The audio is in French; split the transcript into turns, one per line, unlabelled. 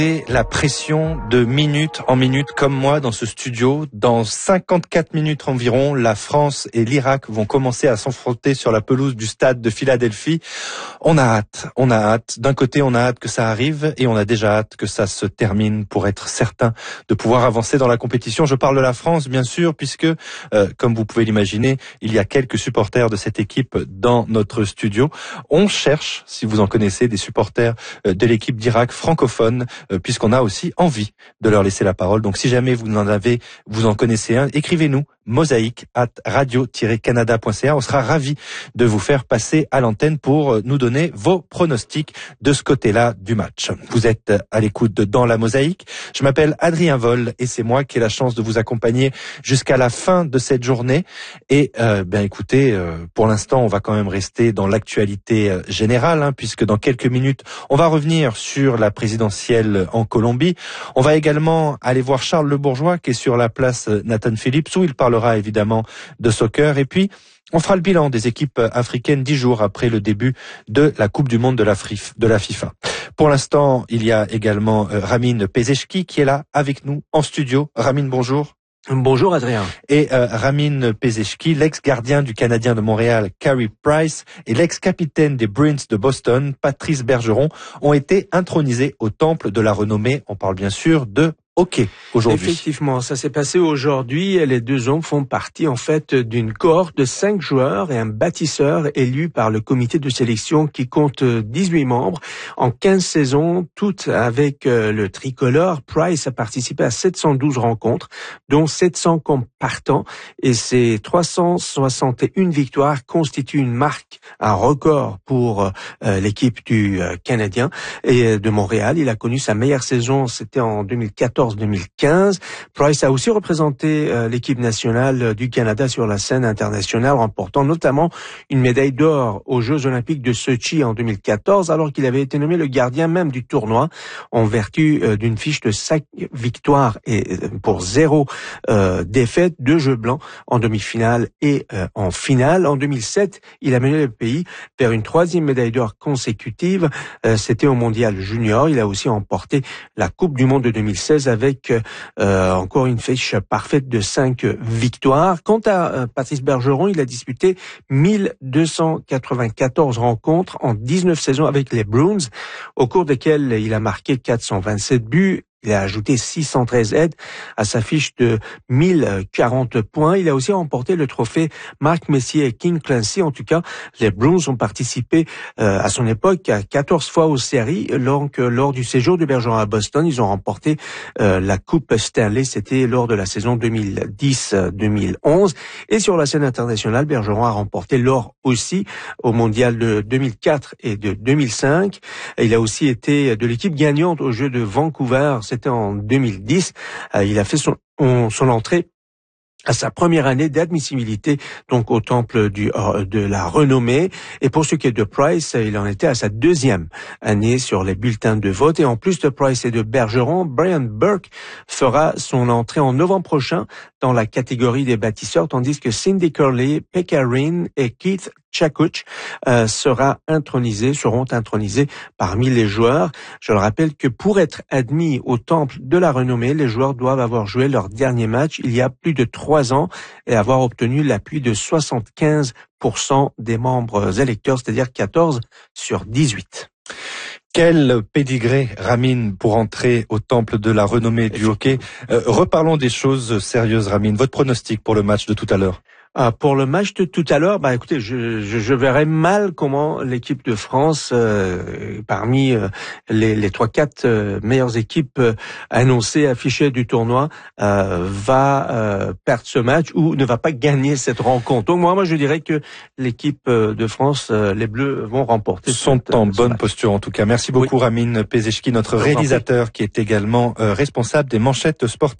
Et la pression de minute en minute, comme moi dans ce studio. Dans 54 minutes environ, la France et l'Irak vont commencer à s'affronter sur la pelouse du stade de Philadelphie. On a hâte. D'un côté, on a hâte que ça arrive et on a déjà hâte que ça se termine pour être certain de pouvoir avancer dans la compétition. Je parle de la France, bien sûr, puisque, comme vous pouvez l'imaginer, il y a quelques supporters de cette équipe dans notre studio. On cherche, si vous en connaissez, des supporters de l'équipe d'Irak francophone, puisqu'on a aussi envie de leur laisser la parole. Donc si jamais vous en connaissez un, écrivez-nous mosaïque@radio-canada.ca. On sera ravis de vous faire passer à l'antenne pour nous donner vos pronostics de ce côté-là du match. Vous êtes à l'écoute de Dans la Mosaïque. Je m'appelle Adrien Vol et c'est moi qui ai la chance de vous accompagner jusqu'à la fin de cette journée. Et écoutez, pour l'instant, on va quand même rester dans l'actualité générale, puisque dans quelques minutes, on va revenir sur la présidentielle en Colombie. On va également aller voir Charles Le Bourgeois qui est sur la place Nathan Phillips, où il parlera évidemment de soccer. Et puis, on fera le bilan des équipes africaines 10 jours après le début de la Coupe du Monde de la FIFA. Pour l'instant, il y a également Ramin Pezeshki qui est là avec nous en studio. Ramin, bonjour.
Bonjour Adrien.
Et Ramin Pezeshki, l'ex-gardien du Canadien de Montréal, Carey Price, et l'ex-capitaine des Bruins de Boston, Patrice Bergeron, ont été intronisés au temple de la renommée. On parle bien sûr de hockey aujourd'hui.
Effectivement, ça s'est passé aujourd'hui. Les deux hommes font partie en fait d'une cohorte de 5 joueurs et un bâtisseur élu par le comité de sélection qui compte 18 membres en 15 saisons, toutes avec le tricolore. Price a participé à 712 rencontres, dont 700 comme partant, et ses 361 victoires constituent une marque, un record pour l'équipe du Canadien et de Montréal. Il a connu sa meilleure saison, c'était en 2014-2015. Price a aussi représenté l'équipe nationale du Canada sur la scène internationale, remportant notamment une médaille d'or aux Jeux Olympiques de Sochi en 2014, alors qu'il avait été nommé le gardien même du tournoi en vertu d'une fiche de 5 victoires et pour 0 défaite, 2 jeux blancs en demi-finale et en finale. En 2007, il a mené le pays vers une 3e médaille d'or consécutive. C'était au Mondial Junior. Il a aussi remporté la Coupe du Monde de 2016 avec encore une fiche parfaite de 5 victoires. Quant à Patrice Bergeron, il a disputé 1294 rencontres en 19 saisons avec les Bruins, au cours desquelles il a marqué 427 buts. Il a ajouté 613 aides à sa fiche de 1040 points. Il a aussi remporté le trophée Marc Messier et King Clancy. En tout cas, les Bruins ont participé à son époque à 14 fois aux séries. Lors du séjour de Bergeron à Boston, ils ont remporté la Coupe Stanley. C'était lors de la saison 2010-2011. Et sur la scène internationale, Bergeron a remporté l'or aussi au Mondial de 2004 et de 2005. Il a aussi été de l'équipe gagnante aux Jeux de Vancouver. C'était en 2010. Il a fait son entrée à sa première année d'admissibilité, donc au temple de la renommée. Et pour ce qui est de Price, il en était à sa 2e année sur les bulletins de vote. Et en plus de Price et de Bergeron, Brian Burke fera son entrée en novembre prochain dans la catégorie des bâtisseurs, tandis que Cindy Curley, Pekka Rinne et Keith Chakuch seront intronisés parmi les joueurs. Je le rappelle que pour être admis au temple de la renommée, les joueurs doivent avoir joué leur dernier match il y a plus de 3 ans et avoir obtenu l'appui de 75% des membres électeurs, c'est-à-dire 14 sur 18.
Quel pédigré, Ramin, pour entrer au temple de la renommée du hockey. Reparlons des choses sérieuses, Ramin. Votre pronostic pour le match de tout à l'heure?
Pour le match de tout à l'heure, écoutez, je verrais mal comment l'équipe de France, parmi les 3-4 meilleures équipes annoncées, affichées du tournoi, va perdre ce match ou ne va pas gagner cette rencontre. Donc moi je dirais que l'équipe de France, les Bleus, vont remporter.
Sont en bonne posture en tout cas. Merci beaucoup, oui. Ramin Pezeshki, notre réalisateur qui est également responsable des manchettes sportives.